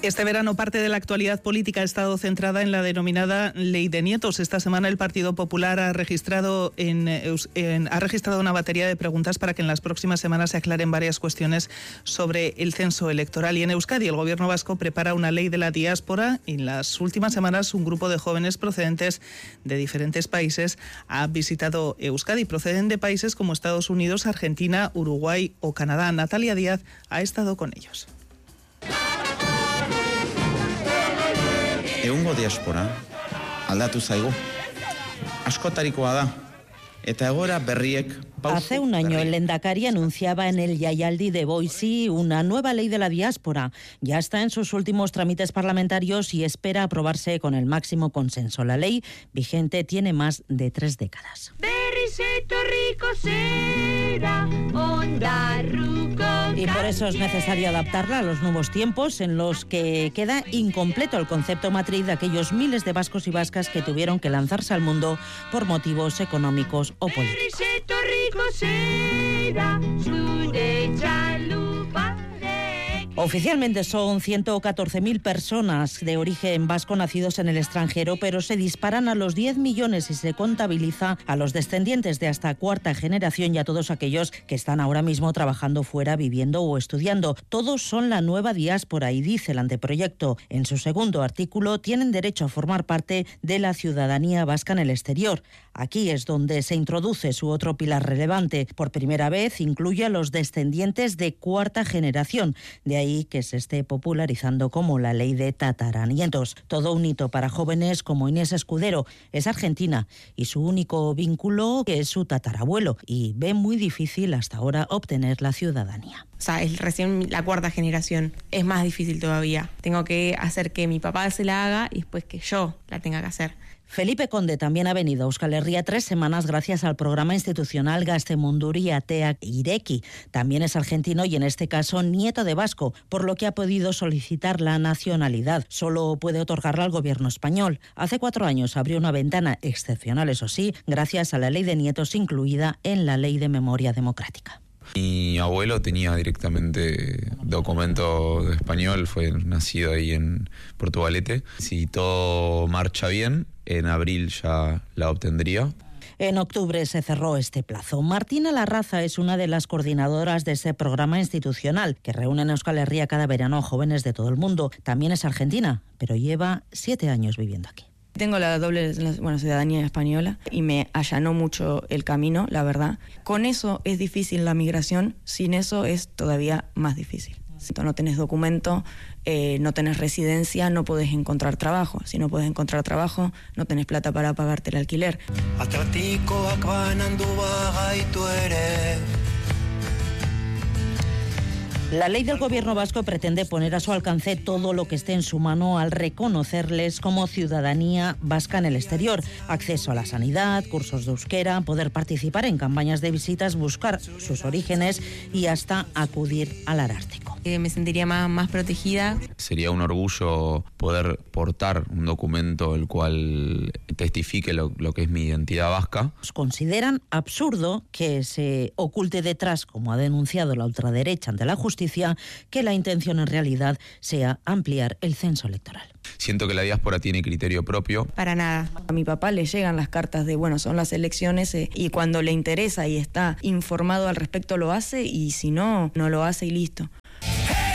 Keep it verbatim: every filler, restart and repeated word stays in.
Este verano parte de la actualidad política ha estado centrada en la denominada Ley de Nietos. Esta semana el Partido Popular ha registrado, en, en, ha registrado una batería de preguntas para que en las próximas semanas se aclaren varias cuestiones sobre el censo electoral. Y en Euskadi el Gobierno vasco prepara una ley de la diáspora. En las últimas semanas un grupo de jóvenes procedentes de diferentes países ha visitado Euskadi. Proceden de países como Estados Unidos, Argentina, Uruguay o Canadá. Natalia Díaz ha estado con ellos. Egungo diaspora aldatu zaigu. Askotarikoa da. Eta egoera berriek. Hace un año el Lehendakari anunciaba en el Yayaldi de Boise una nueva ley de la diáspora. Ya está en sus últimos trámites parlamentarios y espera aprobarse con el máximo consenso. La ley vigente tiene más de tres décadas. Y por eso es necesario adaptarla a los nuevos tiempos en los que queda incompleto el concepto matriz de aquellos miles de vascos y vascas que tuvieron que lanzarse al mundo por motivos económicos o políticos. Oficialmente son ciento catorce mil personas de origen vasco nacidos en el extranjero, pero se disparan a los diez millones y se contabiliza a los descendientes de hasta cuarta generación y a todos aquellos que están ahora mismo trabajando fuera, viviendo o estudiando. Todos son la nueva diáspora y dice el anteproyecto en su segundo artículo, tienen derecho a formar parte de la ciudadanía vasca en el exterior. Aquí es donde se introduce su otro pilar relevante. Por primera vez incluye a los descendientes de cuarta generación. De ahí que se esté popularizando como la ley de tataranietos. Todo un hito para jóvenes como Inés Escudero. Es argentina y su único vínculo es su tatarabuelo y ve muy difícil hasta ahora obtener la ciudadanía. O sea, es recién la cuarta generación. Es más difícil todavía. Tengo que hacer que mi papá se la haga y después que yo la tenga que hacer. Felipe Conde también ha venido a Euskal Herria tres semanas gracias al programa institucional Gaztemunduri Ateak Ireki. También es argentino y en este caso nieto de vasco, por lo que ha podido solicitar la nacionalidad. Solo puede otorgarla al gobierno español. Hace cuatro años abrió una ventana excepcional, eso sí, gracias a la ley de nietos incluida en la ley de memoria democrática. Mi abuelo tenía directamente documento español, fue nacido ahí en Portugalete. Si todo marcha bien, en abril ya la obtendría. En octubre se cerró este plazo. Martina Larraza es una de las coordinadoras de ese programa institucional que reúne en Euskal Herria cada verano a jóvenes de todo el mundo. También es argentina, pero lleva siete años viviendo aquí. Tengo la doble bueno, ciudadanía española y me allanó mucho el camino, la verdad. Con eso es difícil la migración, sin eso es todavía más difícil. Si no tenés documento, eh, no tenés residencia, no podés encontrar trabajo. Si no podés encontrar trabajo, no tenés plata para pagarte el alquiler. La ley del gobierno vasco pretende poner a su alcance todo lo que esté en su mano al reconocerles como ciudadanía vasca en el exterior. Acceso a la sanidad, cursos de euskera, poder participar en campañas de visitas, buscar sus orígenes y hasta acudir al Arártico. Eh, me sentiría más, más protegida. Sería un orgullo poder portar un documento el cual testifique lo, lo que es mi identidad vasca. Consideran absurdo que se oculte detrás, como ha denunciado la ultraderecha ante la justicia, que la intención en realidad sea ampliar el censo electoral. Siento que la diáspora tiene criterio propio. Para nada. A mi papá le llegan las cartas de, bueno, son las elecciones eh, y cuando le interesa y está informado al respecto lo hace y si no, no lo hace y listo.